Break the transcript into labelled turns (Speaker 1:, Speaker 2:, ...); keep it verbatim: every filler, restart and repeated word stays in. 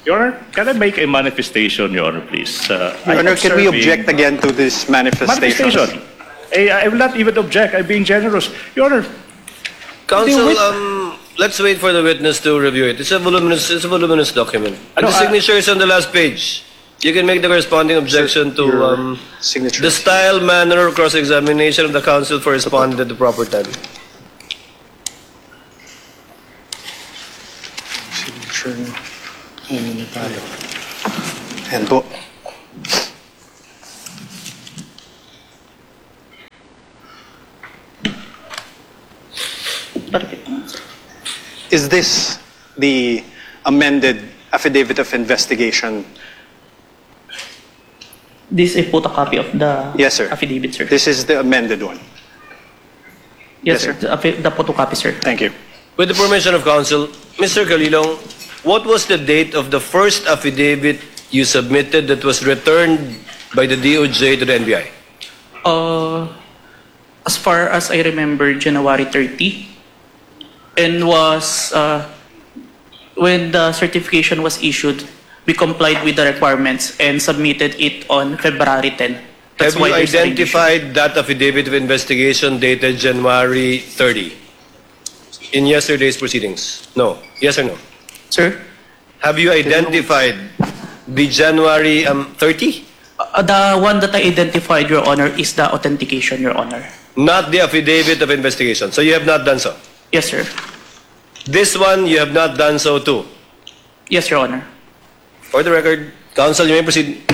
Speaker 1: Your Honor, can I make a manifestation, Your Honor, please? Uh,
Speaker 2: Your
Speaker 1: I'm
Speaker 2: Honor, can we
Speaker 1: observing-
Speaker 2: object again to this manifestation?
Speaker 1: Manifestation. Eh, I will not even object. I'm being generous. Your Honor,
Speaker 3: Counsel,
Speaker 1: wit-
Speaker 3: um, let's wait for the witness to review it. It's a voluminous, it's a voluminous document. And
Speaker 1: No,
Speaker 3: the
Speaker 1: I-
Speaker 3: signature is on the last page. You can make the corresponding objection to
Speaker 2: Your
Speaker 3: um,
Speaker 2: signature.
Speaker 3: the style, manner, or cross-examination of the counsel for responding at the proper time.
Speaker 2: Signature. Ano na tayo? Ayan po. Is this the amended affidavit of investigation?
Speaker 4: This is a photocopy of the
Speaker 2: Yes, sir.
Speaker 4: affidavit, sir.
Speaker 2: This is the amended one. yes,
Speaker 4: yes, sir.
Speaker 2: sir.
Speaker 4: The, affi- the photocopy, sir.
Speaker 2: Thank you.
Speaker 3: With the permission of counsel, Mister Calilong, what was the date of the first affidavit you submitted that was returned by the D O J to the N B I?
Speaker 4: Uh, as far as I remember, January thirtieth, and was uh, when the certification was issued, we complied with the requirements and submitted it on February tenth. That's
Speaker 3: Have you
Speaker 4: why there's a revision.
Speaker 3: identified that affidavit of investigation dated January thirtieth in yesterday's proceedings? No. Yes or no?
Speaker 4: Sir?
Speaker 3: Have you identified the January um, thirtieth?
Speaker 4: Uh, the one that I identified, Your Honor, is the authentication, Your Honor.
Speaker 3: Not the affidavit of investigation. So you have not done so.
Speaker 4: Yes, sir.
Speaker 3: This one, you have not done so too.
Speaker 4: Yes, Your Honor.
Speaker 3: For the record, counsel, you may proceed.